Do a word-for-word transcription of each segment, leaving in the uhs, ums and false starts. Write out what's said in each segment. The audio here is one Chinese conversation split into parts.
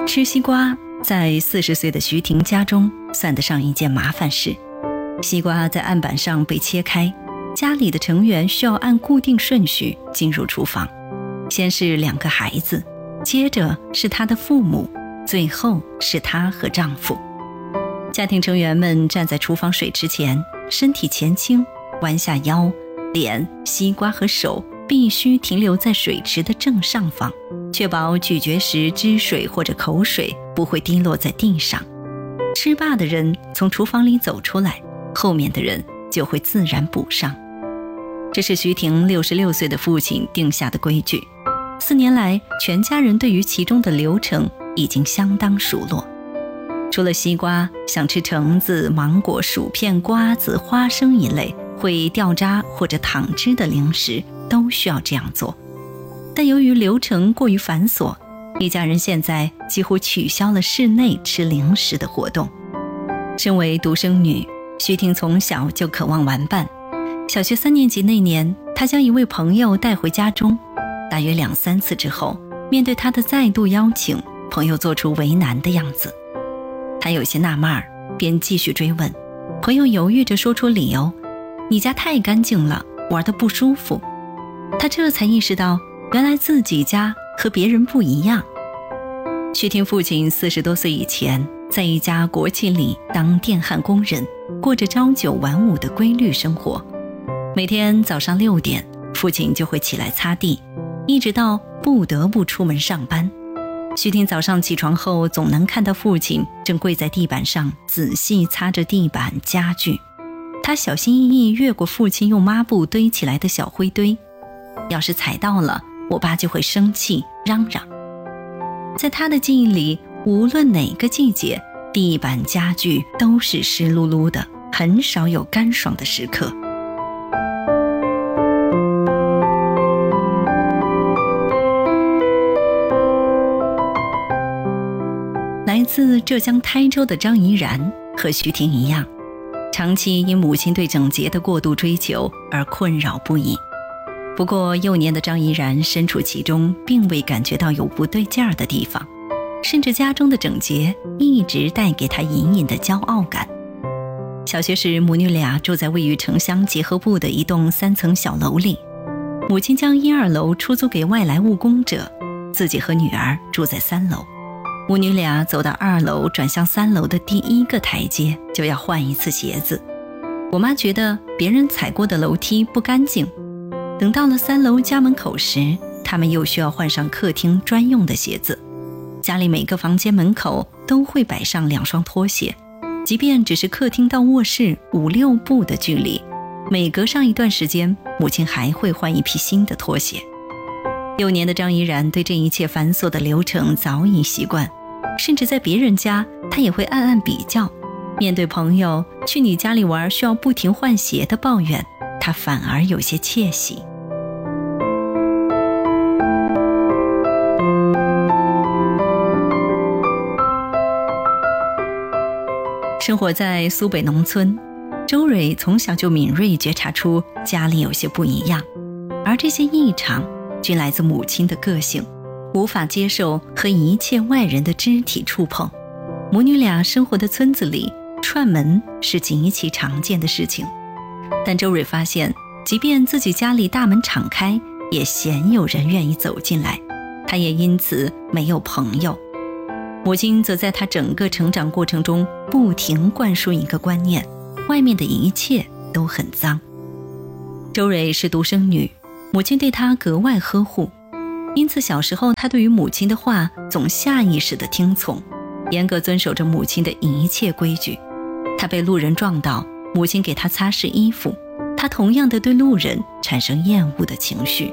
吃西瓜在四十岁的徐婷家中算得上一件麻烦事。西瓜在案板上被切开，家里的成员需要按固定顺序进入厨房，先是两个孩子，接着是他的父母，最后是她和丈夫。家庭成员们站在厨房水池前，身体前倾，弯下腰，脸、西瓜和手必须停留在水池的正上方，确保咀嚼时汁水或者口水不会滴落在地上。吃罢的人从厨房里走出来，后面的人就会自然补上。这是徐婷六十六岁的父亲定下的规矩。四年来，全家人对于其中的流程已经相当熟络。除了西瓜，想吃橙子、芒果、薯片、瓜子、花生一类会掉渣或者淌汁的零食都需要这样做。但由于流程过于繁琐，一家人现在几乎取消了室内吃零食的活动。身为独生女，徐婷从小就渴望玩伴。小学三年级那年，她将一位朋友带回家中，大约两三次之后，面对她的再度邀请，朋友做出为难的样子。她有些纳闷，便继续追问。朋友犹豫着说出理由：你家太干净了，玩得不舒服。她这才意识到，原来自己家和别人不一样。徐婷父亲四十多岁以前，在一家国企里当电焊工人，过着朝九晚五的规律生活。每天早上六点，父亲就会起来擦地，一直到不得不出门上班。徐婷早上起床后，总能看到父亲正跪在地板上仔细擦着地板家具。他小心翼翼越过父亲用抹布堆起来的小灰堆，要是踩到了，我爸就会生气嚷嚷。在他的记忆里，无论哪个季节，地板家具都是湿漉漉的，很少有干爽的时刻。来自浙江台州的张怡然和徐婷一样，长期因母亲对整洁的过度追求而困扰不已。不过幼年的张怡然身处其中，并未感觉到有不对劲儿的地方，甚至家中的整洁一直带给她隐隐的骄傲感。小学时，母女俩住在位于城乡结合部的一栋三层小楼里，母亲将一二楼出租给外来务工者，自己和女儿住在三楼。母女俩走到二楼转向三楼的第一个台阶，就要换一次鞋子。我妈觉得别人踩过的楼梯不干净，等到了三楼家门口时，他们又需要换上客厅专用的鞋子。家里每个房间门口都会摆上两双拖鞋，即便只是客厅到卧室五六步的距离，每隔上一段时间，母亲还会换一批新的拖鞋。幼年的张怡然对这一切繁琐的流程早已习惯，甚至在别人家，她也会暗暗比较。面对朋友去你家里玩需要不停换鞋的抱怨，她反而有些窃喜。生活在苏北农村，周蕊从小就敏锐觉察出家里有些不一样，而这些异常均来自母亲的个性，无法接受和一切外人的肢体触碰。母女俩生活的村子里，串门是极其常见的事情，但周蕊发现，即便自己家里大门敞开，也鲜有人愿意走进来，她也因此没有朋友。母亲则在她整个成长过程中不停灌输一个观念：外面的一切都很脏。周蕊是独生女，母亲对她格外呵护，因此小时候她对于母亲的话总下意识地听从，严格遵守着母亲的一切规矩。她被路人撞到，母亲给她擦拭衣服，她同样的对路人产生厌恶的情绪。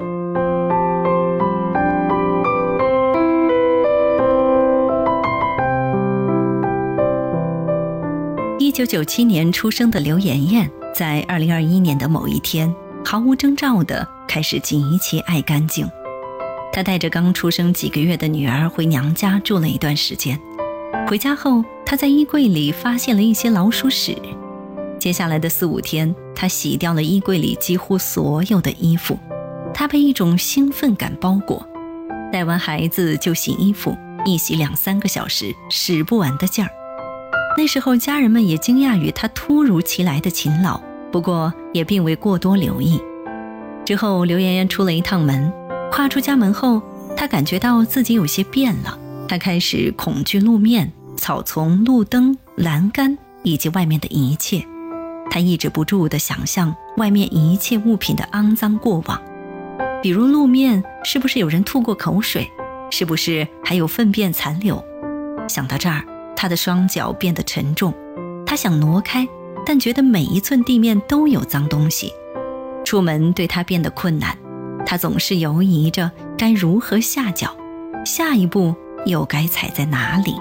一九九七年出生的刘妍妍，在二零二一年的某一天，毫无征兆地开始极其爱干净。她带着刚出生几个月的女儿回娘家住了一段时间。回家后，她在衣柜里发现了一些老鼠屎。接下来的四五天，她洗掉了衣柜里几乎所有的衣服。她被一种兴奋感包裹。带完孩子就洗衣服， 一洗两三个小时使不完的劲儿。那时候家人们也惊讶于他突如其来的勤劳，不过也并未过多留意。之后刘妍妍出了一趟门，跨出家门后，她感觉到自己有些变了。她开始恐惧路面、草丛、路灯、栏杆以及外面的一切。她抑制不住地想象外面一切物品的肮脏过往，比如路面是不是有人吐过口水，是不是还有粪便残留。想到这儿，她的双脚变得沉重，她想挪开，但觉得每一寸地面都有脏东西。出门对她变得困难，她总是犹疑着该如何下脚，下一步又该踩在哪里。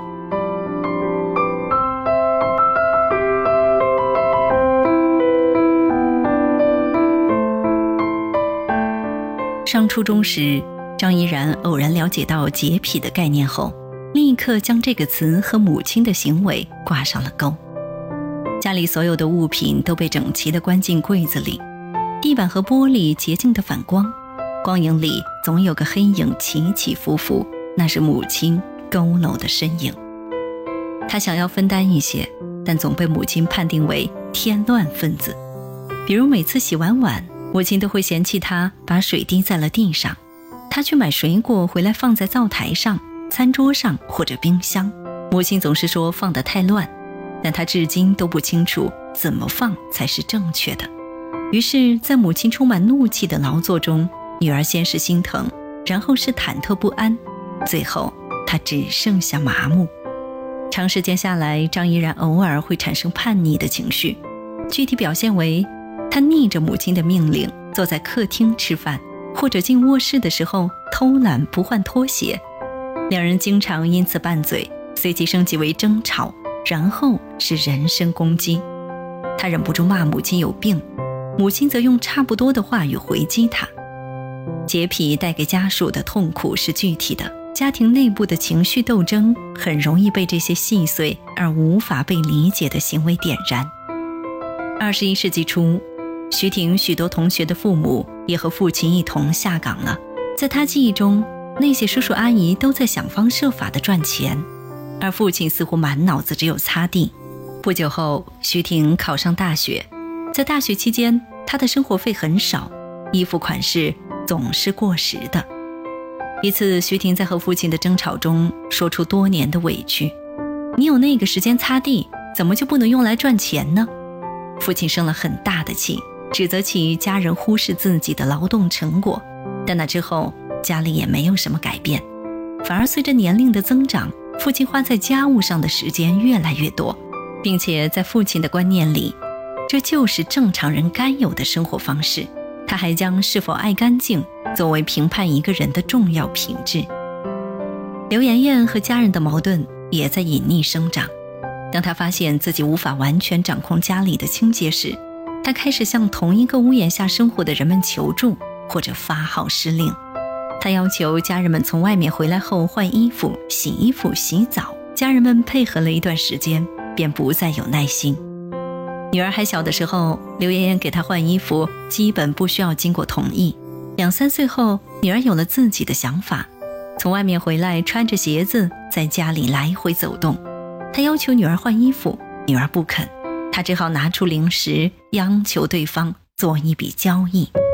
上初中时，张依然偶然了解到洁癖的概念后，立刻将这个词和母亲的行为挂上了钩。家里所有的物品都被整齐地关进柜子里，地板和玻璃洁净地反光，光影里总有个黑影起起伏伏，那是母亲佝偻的身影。他想要分担一些，但总被母亲判定为添乱分子。比如每次洗完碗，母亲都会嫌弃他把水滴在了地上。他去买水果回来放在灶台上、餐桌上或者冰箱，母亲总是说放得太乱，但他至今都不清楚怎么放才是正确的。于是在母亲充满怒气的劳作中，女儿先是心疼，然后是忐忑不安，最后她只剩下麻木。长时间下来，张依然偶尔会产生叛逆的情绪，具体表现为她逆着母亲的命令坐在客厅吃饭，或者进卧室的时候偷懒不换拖鞋。两人经常因此拌嘴，随即升级为争吵，然后是人身攻击。他忍不住骂母亲有病，母亲则用差不多的话语回击他。洁癖带给家属的痛苦是具体的，家庭内部的情绪斗争很容易被这些细碎而无法被理解的行为点燃。二十一世纪初，徐婷许多同学的父母也和父亲一同下岗了。在他记忆中，那些叔叔阿姨都在想方设法地赚钱，而父亲似乎满脑子只有擦地。不久后，徐婷考上大学，在大学期间，她的生活费很少，衣服款式总是过时的。一次，徐婷在和父亲的争吵中说出多年的委屈：你有那个时间擦地，怎么就不能用来赚钱呢？父亲生了很大的气，指责起家人忽视自己的劳动成果。但那之后，家里也没有什么改变，反而随着年龄的增长，父亲花在家务上的时间越来越多，并且在父亲的观念里，这就是正常人该有的生活方式。他还将是否爱干净作为评判一个人的重要品质。刘妍妍和家人的矛盾也在隐匿生长。当她发现自己无法完全掌控家里的清洁时，她开始向同一个屋檐下生活的人们求助，或者发号施令。她要求家人们从外面回来后换衣服、洗衣服、洗澡。家人们配合了一段时间，便不再有耐心。女儿还小的时候，刘妍妍给她换衣服基本不需要经过同意。两三岁后，女儿有了自己的想法，从外面回来穿着鞋子在家里来回走动。她要求女儿换衣服，女儿不肯，她只好拿出零食央求对方做一笔交易。